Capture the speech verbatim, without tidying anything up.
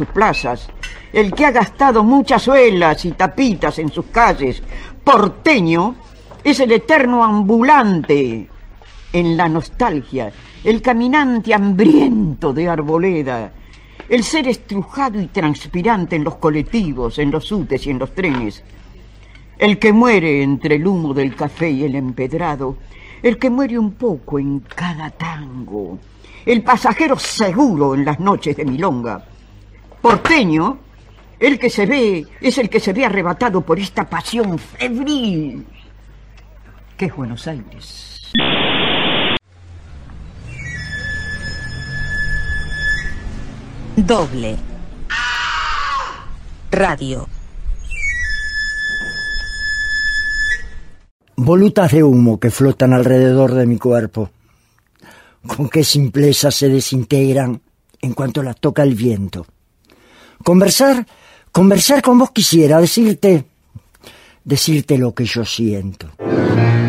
sus plazas, el que ha gastado muchas suelas y tapitas en sus calles. Porteño es el eterno ambulante en la nostalgia, el caminante hambriento de arboleda, el ser estrujado y transpirante en los colectivos, en los subtes y en los trenes, el que muere entre el humo del café y el empedrado, el que muere un poco en cada tango, el pasajero seguro en las noches de milonga. Porteño, el que se ve, es el que se ve arrebatado por esta pasión febril que es Buenos Aires. Doble radio. Volutas de humo que flotan alrededor de mi cuerpo. Con qué simpleza se desintegran en cuanto las toca el viento. Conversar, conversar con vos quisiera, decirte, decirte lo que yo siento.